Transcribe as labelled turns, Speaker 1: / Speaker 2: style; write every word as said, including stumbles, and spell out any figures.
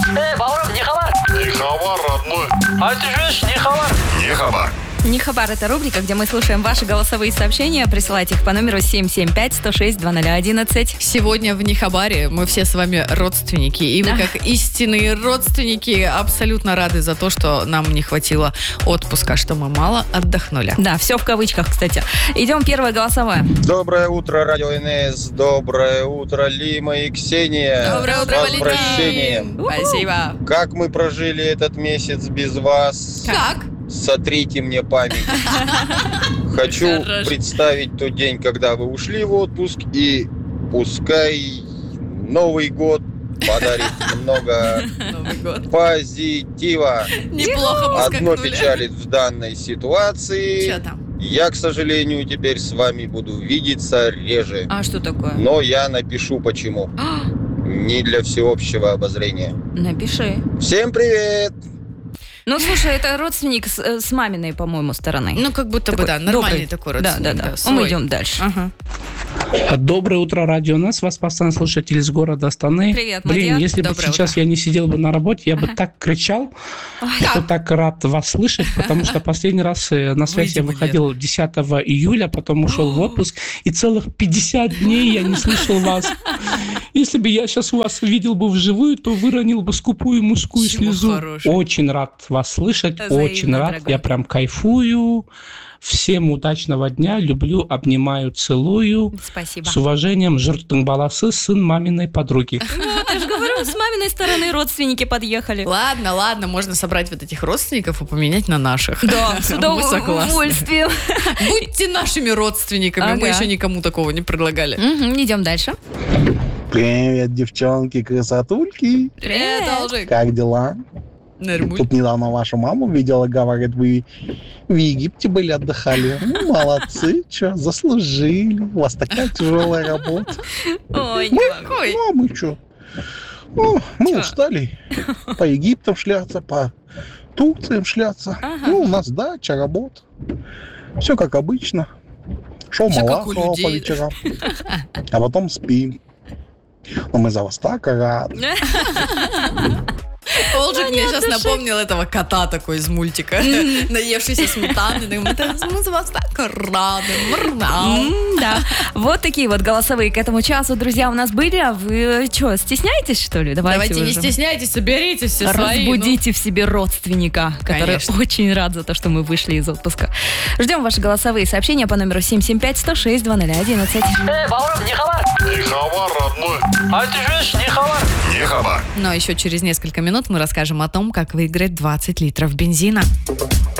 Speaker 1: Эй, Бауров, не хабар?
Speaker 2: Не хабар, родной.
Speaker 1: А ты слышишь, не хабар?
Speaker 2: Не хабар.
Speaker 3: Не хабар — это рубрика, где мы слушаем ваши голосовые сообщения. Присылайте их по номеру семь семь пять сто шесть два ноль один.
Speaker 4: Сегодня в Нехабаре мы все с вами родственники. И вы, как истинные родственники, абсолютно рады за то, что нам не хватило отпуска, что мы мало отдохнули.
Speaker 3: Да, все в кавычках, кстати. Идем первое голосовое.
Speaker 5: Доброе утро, Радио эн эс. Доброе утро, Лима и Ксения.
Speaker 4: Доброе утро,
Speaker 5: С
Speaker 4: Валентин.
Speaker 5: возвращением.
Speaker 4: Спасибо.
Speaker 5: Как мы прожили этот месяц без вас?
Speaker 4: Как?
Speaker 5: Сотрите мне память. Хочу
Speaker 4: Хорошо.
Speaker 5: представить тот день, когда вы ушли в отпуск, и пускай Новый год подарит много
Speaker 4: Новый год.
Speaker 5: позитива.
Speaker 4: Неплохо
Speaker 5: Одно
Speaker 4: поскакнули.
Speaker 5: печалит в данной ситуации.
Speaker 4: Что там?
Speaker 5: Я, к сожалению, теперь с вами буду видеться реже.
Speaker 3: А что такое?
Speaker 5: Но я напишу почему. Не для всеобщего обозрения.
Speaker 3: Напиши.
Speaker 5: Всем привет!
Speaker 3: Ну, слушай, это родственник с, э, с маминой, по-моему, стороны.
Speaker 4: Ну, как будто бы,
Speaker 3: Такой
Speaker 4: да, нормальный
Speaker 3: добрый.
Speaker 4: такой
Speaker 3: Да,
Speaker 4: родственник.
Speaker 3: да, да.
Speaker 4: свой.
Speaker 3: Мы идем дальше.
Speaker 4: Ага.
Speaker 6: Доброе утро, Радио эн эс. Вас постоянно слушатель из города Астаны.
Speaker 3: Привет,
Speaker 6: Блин,
Speaker 3: Мадьяр.
Speaker 6: если бы
Speaker 4: Доброе
Speaker 6: сейчас
Speaker 4: утро.
Speaker 6: я не сидел бы на работе, я бы так кричал. Я так рад вас слышать, потому что последний раз э, на связь я
Speaker 4: Выйди,
Speaker 6: выходил десятого июля, потом ушел в отпуск, и целых пятьдесят дней я не слышал вас. Если бы я сейчас вас видел бы вживую, то выронил бы скупую мужскую
Speaker 4: Чего
Speaker 6: слезу.
Speaker 4: хорошего.
Speaker 6: Очень рад вас слышать,
Speaker 3: Взаимно,
Speaker 6: очень рад.
Speaker 3: дорогой.
Speaker 6: Я прям кайфую. Всем удачного дня. Люблю, обнимаю, целую.
Speaker 3: Спасибо.
Speaker 6: С уважением, Жыртың баласы, сын маминой подруги.
Speaker 3: Вот, я же говорю, с маминой стороны родственники подъехали.
Speaker 4: Ладно, ладно, можно собрать вот этих родственников и поменять на наших.
Speaker 3: Да, с
Speaker 4: Мы согласны.
Speaker 3: удовольствием.
Speaker 4: Будьте нашими родственниками, мы
Speaker 3: Ага.
Speaker 4: еще никому такого не предлагали.
Speaker 3: Мгм, идем дальше.
Speaker 7: Привет, девчонки, красотульки.
Speaker 4: Привет, Алжик.
Speaker 7: Как дела?
Speaker 4: Нормуль.
Speaker 7: Тут недавно вашу маму видела, говорит, вы в Египте были, отдыхали. Ну, молодцы, что, заслужили. У вас такая тяжелая работа.
Speaker 3: Ой,
Speaker 7: Мы,
Speaker 4: Какой?
Speaker 7: ну, а мы что? Ну, мы
Speaker 3: Чё?
Speaker 7: устали по Египтам шляться, по Турциям шляться.
Speaker 3: Ага.
Speaker 7: Ну, у нас дача, работа. Все как обычно. Шоу
Speaker 4: Всё как у
Speaker 7: Малахова по
Speaker 4: людей.
Speaker 7: вечерам. А потом спим. Но мы за вас так рады.
Speaker 4: Олжик мне
Speaker 3: Понятно,
Speaker 4: сейчас
Speaker 3: Шик.
Speaker 4: напомнил этого кота такой из мультика, наевшийся сметаны. Мы так- мы за вас так рады. Мрнау.
Speaker 3: М, Да. Вот такие вот голосовые к этому часу, друзья, у нас были. А вы что, стесняетесь, что ли?
Speaker 4: Давайте не
Speaker 3: уже
Speaker 4: стесняйтесь, соберитесь все свои. ну.
Speaker 3: разбудите в себе родственника, который
Speaker 4: Конечно.
Speaker 3: очень рад за то, что мы вышли из отпуска. Ждем ваши голосовые сообщения по номеру семь семь пять сто шесть два ноль один.
Speaker 1: Эй, Бауров, не хабар?
Speaker 2: Не хабар, родной.
Speaker 1: А ты слышишь, не хабар?
Speaker 2: Не хабар.
Speaker 4: Но еще через несколько минут мы расскажем о том, как выиграть двадцать литров бензина.